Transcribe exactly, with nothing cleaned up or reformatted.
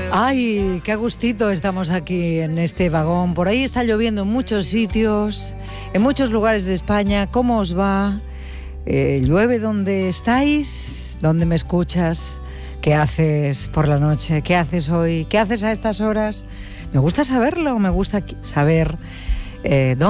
Ay, qué a gustito estamos aquí en este vagón. Por ahí está lloviendo en muchos sitios, en muchos lugares de España. ¿Cómo os va? Eh, ¿Llueve donde estáis? ¿Dónde me escuchas? ¿Qué haces por la noche? ¿Qué haces hoy? ¿Qué haces a estas horas? Me gusta saberlo, me gusta saber eh, dónde